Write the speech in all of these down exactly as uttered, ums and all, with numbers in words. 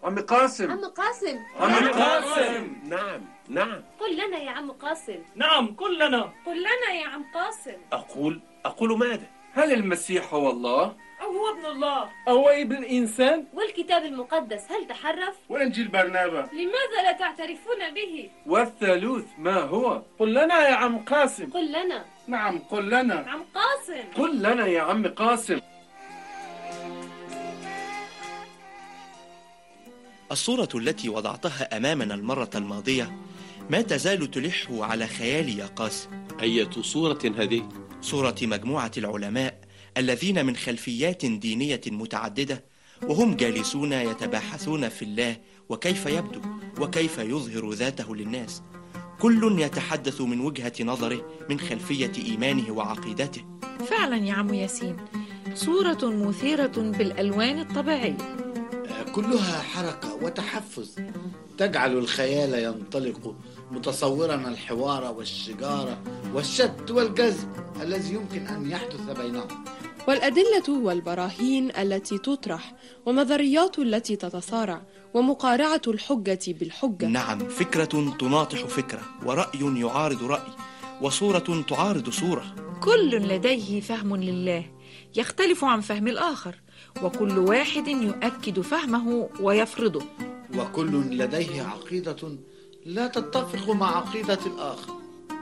عم قاسم. عم قاسم. عم قاسم. نعم نعم. قل لنا يا عم قاسم. نعم قل لنا. قل لنا يا عم قاسم. أقول أقول ماذا؟ هل المسيح هو الله؟ أو هو ابن الله؟ أو ابن الإنسان؟ والكتاب المقدس هل تحرف؟ وإنجيل برنابا لماذا لا تعترفون به؟ والثالوث ما هو؟ قل لنا يا عم قاسم. قل لنا. نعم قل لنا. عم قاسم. قل لنا يا عم قاسم. الصورة التي وضعتها أمامنا المرة الماضية ما تزال تلح على خيالي يا قاسم. أية صورة هذه؟ صورة مجموعة العلماء الذين من خلفيات دينية متعددة، وهم جالسون يتباحثون في الله وكيف يبدو وكيف يظهر ذاته للناس، كل يتحدث من وجهة نظره من خلفية إيمانه وعقيدته. فعلا يا عم ياسين، صورة مثيرة بالألوان الطبيعية، كلها حركة وتحفز تجعل الخيال ينطلق متصورا الحوار والشجارة والشد والجذب الذي يمكن أن يحدث بينهم، والأدلة والبراهين التي تطرح ونظريات التي تتصارع ومقارعة الحجة بالحجة. نعم، فكرة تناطح فكرة، ورأي يعارض رأي، وصورة تعارض صورة. كل لديه فهم لله يختلف عن فهم الآخر، وكل واحد يؤكد فهمه ويفرضه، وكل لديه عقيدة لا تتفق مع عقيدة الآخر،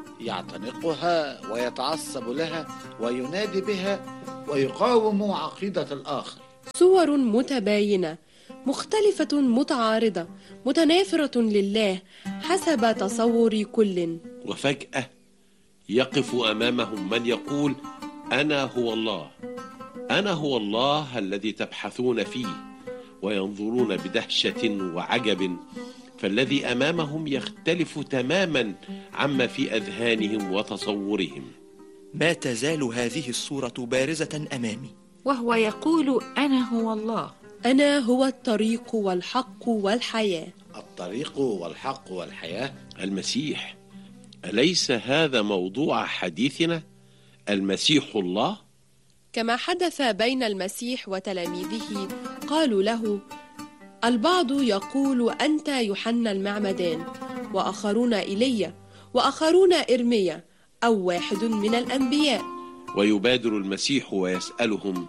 يعتنقها ويتعصب لها وينادي بها ويقاوم عقيدة الآخر. صور متباينة مختلفة متعارضة متنافرة لله حسب تصور كل، وفجأة يقف أمامهم من يقول أنا هو الله، أنا هو الله الذي تبحثون فيه، وينظرون بدهشة وعجب، فالذي أمامهم يختلف تماما عما في أذهانهم وتصورهم. ما تزال هذه الصورة بارزة أمامي، وهو يقول أنا هو الله، أنا هو الطريق والحق والحياة. الطريق والحق والحياة المسيح، أليس هذا موضوع حديثنا؟ المسيح الله؟ كما حدث بين المسيح وتلاميذه قالوا له: البعض يقول أنت يوحنا المعمدان، وآخرون إيليا، وآخرون إرميا، أو واحد من الأنبياء. ويبادر المسيح ويسألهم: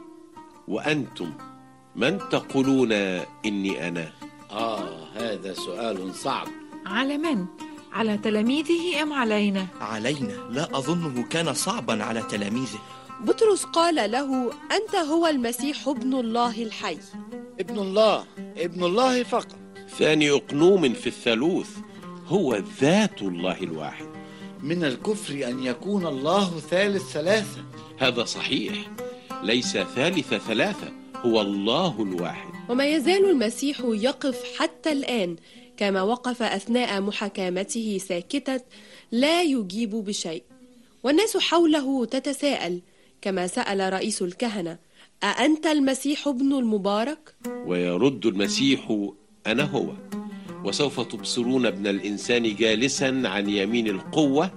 وأنتم من تقولون إني أنا؟ آه هذا سؤال صعب. على من؟ على تلاميذه أم علينا؟ علينا. لا أظنه كان صعبا على تلاميذه. بطرس قال له: أنت هو المسيح ابن الله الحي. ابن الله، ابن الله فقط. ثاني أقنوم في الثالوث، هو ذات الله الواحد. من الكفر أن يكون الله ثالث ثلاثة. هذا صحيح، ليس ثالث ثلاثة، هو الله الواحد. وما يزال المسيح يقف حتى الآن كما وقف أثناء محاكمته ساكتا لا يجيب بشيء، والناس حوله تتساءل كما سأل رئيس الكهنة: أأنت المسيح ابن المبارك؟ ويرد المسيح: أنا هو، وسوف تبصرون ابن الإنسان جالسا عن يمين القوة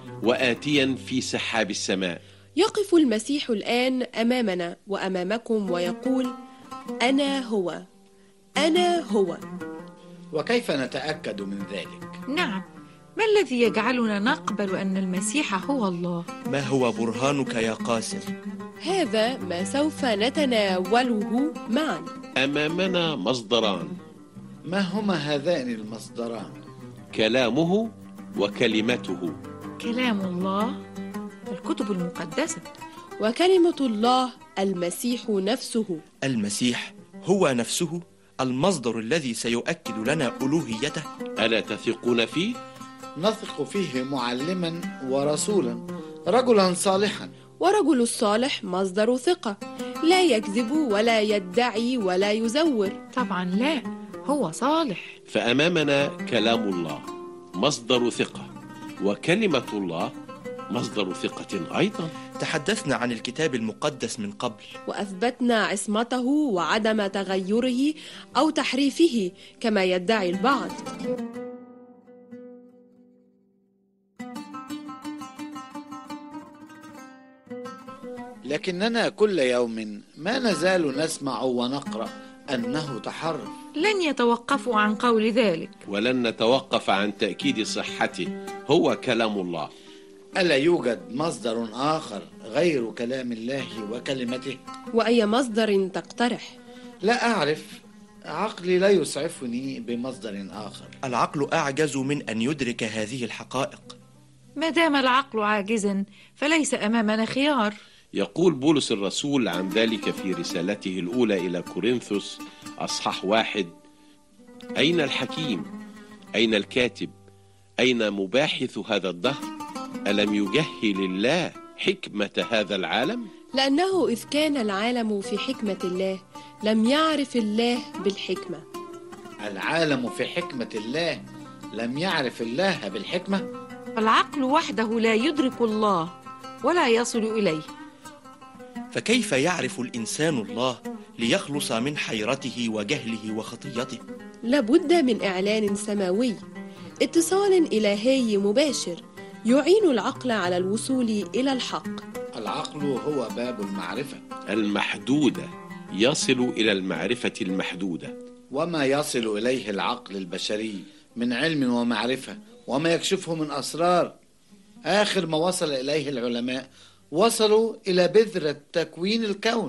وآتيا في سحاب السماء. يقف المسيح الآن أمامنا وأمامكم ويقول: أنا هو، أنا هو. وكيف نتأكد من ذلك؟ نعم، ما الذي يجعلنا نقبل أن المسيح هو الله؟ ما هو برهانك يا قاسم؟ هذا ما سوف نتناوله معا. أمامنا مصدران. ما هما هذان المصدران؟ كلامه وكلمته. كلام الله الكتب المقدسة، وكلمة الله المسيح نفسه. المسيح هو نفسه المصدر الذي سيؤكد لنا ألوهيته. ألا تثقون فيه؟ نثق فيه معلما ورسولا، رجلا صالحا. ورجل الصالح مصدر ثقة، لا يكذب ولا يدعي ولا يزور. طبعا لا، هو صالح. فأمامنا كلام الله مصدر ثقة، وكلمة الله مصدر ثقة أيضا. تحدثنا عن الكتاب المقدس من قبل، وأثبتنا عصمته وعدم تغيره أو تحريفه كما يدعي البعض. لكننا كل يوم ما نزال نسمع ونقرأ أنه تحرف. لن يتوقفوا عن قول ذلك. ولن نتوقف عن تأكيد صحته، هو كلام الله. ألا يوجد مصدر آخر غير كلام الله وكلمته؟ وأي مصدر تقترح؟ لا أعرف، عقلي لا يسعفني بمصدر آخر. العقل أعجز من أن يدرك هذه الحقائق. ما دام العقل عاجزا فليس أمامنا خيار. يقول بولس الرسول عن ذلك في رسالته الأولى إلى كورنثوس أصحاح واحد: أين الحكيم؟ أين الكاتب؟ أين مباحث هذا الدهر؟ ألم يجهل الله حكمة هذا العالم؟ لأنه إذ كان العالم في حكمة الله لم يعرف الله بالحكمة. العالم في حكمة الله لم يعرف الله بالحكمة. العقل وحده لا يدرك الله ولا يصل إليه. فكيف يعرف الإنسان الله ليخلص من حيرته وجهله وخطيته؟ لابد من إعلان سماوي، اتصال إلهي مباشر يعين العقل على الوصول إلى الحق. العقل هو باب المعرفة المحدودة، يصل إلى المعرفة المحدودة. وما يصل إليه العقل البشري من علم ومعرفة وما يكشفه من أسرار، آخر ما وصل إليه العلماء وصلوا إلى بذرة تكوين الكون.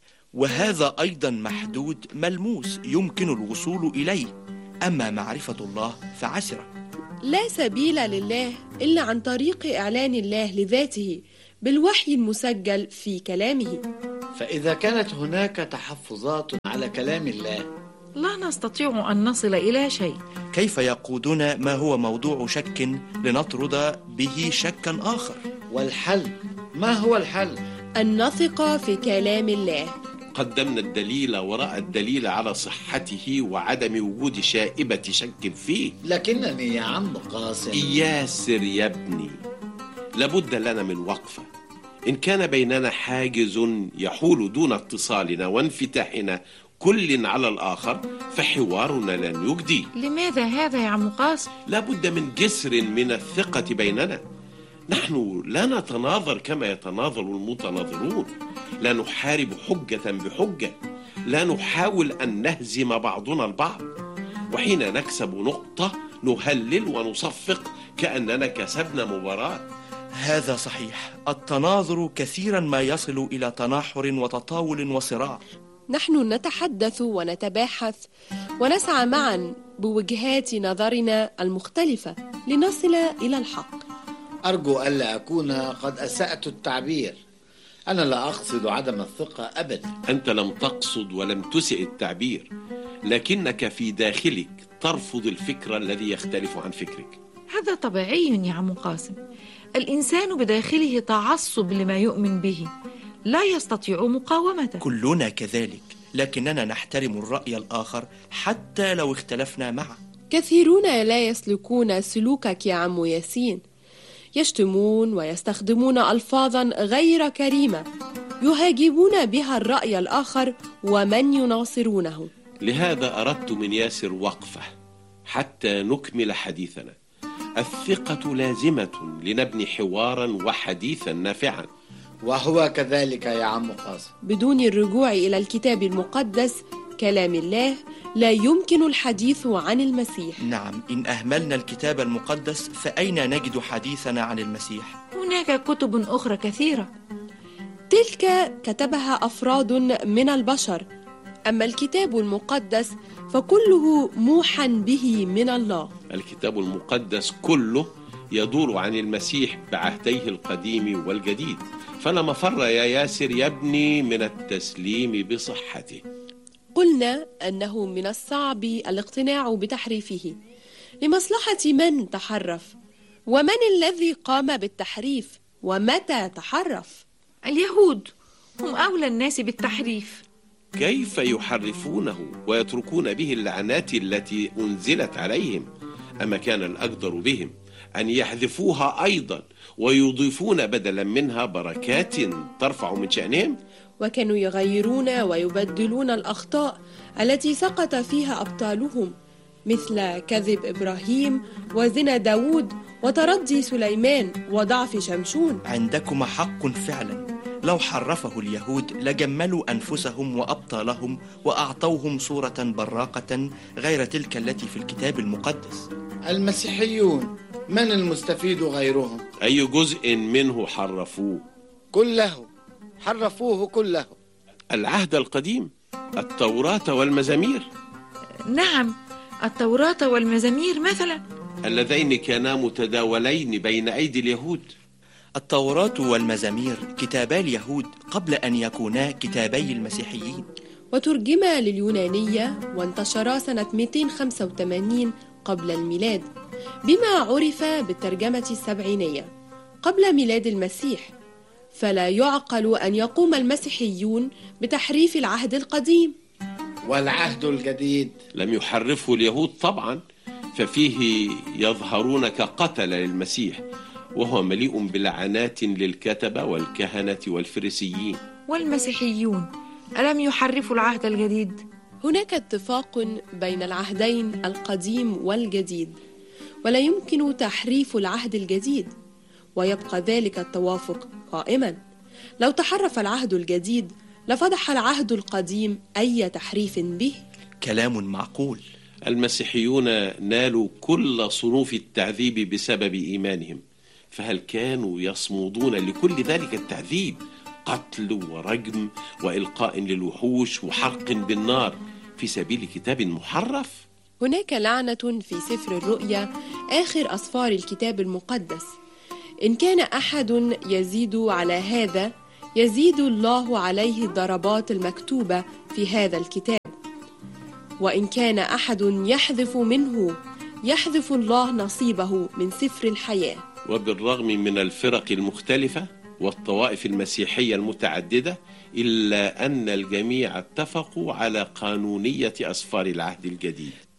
وهذا أيضا محدود ملموس يمكن الوصول إليه، أما معرفة الله فعسرة. لا سبيل لله إلا عن طريق إعلان الله لذاته بالوحي المسجل في كلامه. فإذا كانت هناك تحفظات على كلام الله لا نستطيع أن نصل إلى شيء. كيف يقودنا ما هو موضوع شك لنطرد به شكا آخر؟ والحل، ما هو الحل؟ أن نثق في كلام الله. قدمنا الدليل وراء الدليل على صحته وعدم وجود شائبة شك فيه. لكنني يا عم قاسم ياسر يا ابني، لابد لنا من وقفة. إن كان بيننا حاجز يحول دون اتصالنا وانفتاحنا كل على الآخر فحوارنا لن يجدي. لماذا هذا يا عم قاسم؟ لابد من جسر من الثقة بيننا. نحن لا نتناظر كما يتناظر المتناظرون، لا نحارب حجة بحجة، لا نحاول أن نهزم بعضنا البعض، وحين نكسب نقطة نهلل ونصفق كأننا كسبنا مباراة. هذا صحيح، التناظر كثيرا ما يصل إلى تناحر وتطاول وصراع. نحن نتحدث ونتباحث ونسعى معا بوجهات نظرنا المختلفة لنصل إلى الحق. أرجو ألا أكون قد أسأت التعبير. أنا لا أقصد عدم الثقة أبدا. أنت لم تقصد ولم تسئ التعبير، لكنك في داخلك ترفض الفكر الذي يختلف عن فكرك. هذا طبيعي يا عم قاسم، الإنسان بداخله تعصب لما يؤمن به، لا يستطيع مقاومته. كلنا كذلك، لكننا نحترم الرأي الآخر حتى لو اختلفنا معه. كثيرون لا يسلكون سلوكك يا عم ياسين، يشتمون ويستخدمون ألفاظا غير كريمة يهاجمون بها الرأي الآخر ومن يناصرونه. لهذا أردت من ياسر وقفة حتى نكمل حديثنا. الثقة لازمة لنبني حوارا وحديثا نافعا. وهو كذلك يا عم قاسم. بدون الرجوع إلى الكتاب المقدس كلام الله لا يمكن الحديث عن المسيح. نعم، إن أهملنا الكتاب المقدس فأين نجد حديثنا عن المسيح؟ هناك كتب أخرى كثيرة، تلك كتبها أفراد من البشر، أما الكتاب المقدس فكله موحى به من الله. الكتاب المقدس كله يدور عن المسيح بعهديه القديم والجديد، فلا مفر يا ياسر يا ابني من التسليم بصحته. قلنا أنه من الصعب الاقتناع بتحريفه لمصلحة من تحرف، ومن الذي قام بالتحريف ومتى تحرف؟ اليهود هم أولى الناس بالتحريف. كيف يحرفونه ويتركون به اللعنات التي أنزلت عليهم؟ أما كان الأقدر بهم أن يحذفوها أيضا ويضيفون بدلا منها بركات ترفع من شأنهم؟ وكانوا يغيرون ويبدلون الأخطاء التي سقط فيها أبطالهم، مثل كذب إبراهيم وزنا داود وتردي سليمان وضعف شمشون. عندكم حق فعلا، لو حرفه اليهود لجملوا أنفسهم وأبطالهم وأعطوهم صورة براقة غير تلك التي في الكتاب المقدس. المسيحيون من المستفيد غيرهم؟ أي جزء منه حرفوه؟ كله، حرفوه كله. العهد القديم، التوراة والمزامير. نعم، التوراة والمزامير مثلا، اللذين كانا متداولين بين أيدي اليهود. التوراة والمزامير كتابا اليهود قبل أن يكونا كتابي المسيحيين، وترجما لليونانية وانتشرا سنة مئتين وخمسة وثمانين قبل الميلاد، بما عرف بالترجمة السبعينية قبل ميلاد المسيح. فلا يعقل أن يقوم المسيحيون بتحريف العهد القديم. والعهد الجديد لم يحرفه اليهود طبعا، ففيه يظهرون كقتل للمسيح، وهو مليء بلعنات للكتبة والكهنة والفريسيين. والمسيحيون ألم يحرفوا العهد الجديد؟ هناك اتفاق بين العهدين القديم والجديد، ولا يمكن تحريف العهد الجديد، ويبقى ذلك التوافق قائما. لو تحرف العهد الجديد لفضح العهد القديم أي تحريف به. كلام معقول. المسيحيون نالوا كل صنوف التعذيب بسبب إيمانهم، فهل كانوا يصمودون لكل ذلك التعذيب؟ قتل ورجم وإلقاء للوحوش وحرق بالنار في سبيل كتاب محرف؟ هناك لعنة في سفر الرؤيا، آخر أسفار الكتاب المقدس. إن كان أحد يزيد على هذا يزيد الله عليه الضربات المكتوبة في هذا الكتاب، وإن كان أحد يحذف منه يحذف الله نصيبه من سفر الحياة. وبالرغم من الفرق المختلفة والطوائف المسيحية المتعددة، إلا أن الجميع اتفقوا على قانونية أسفار العهد الجديد.